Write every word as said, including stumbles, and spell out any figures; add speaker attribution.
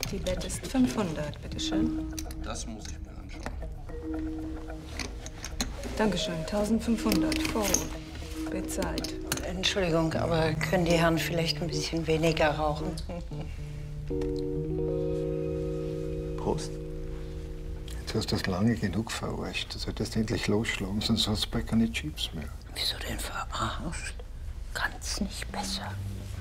Speaker 1: Tibet ist fünfhundert, bitteschön.
Speaker 2: Das muss ich mir anschauen.
Speaker 1: Dankeschön, eintausendfünfhundert. Vorrot. Bezahlt.
Speaker 3: Entschuldigung, aber können die Herren vielleicht ein bisschen weniger rauchen?
Speaker 4: Prost.
Speaker 5: Jetzt hast du das lange genug verarscht. Du solltest endlich losschlagen, sonst hast du bald keine Chips mehr.
Speaker 3: Wieso denn verarscht? Kann's nicht besser.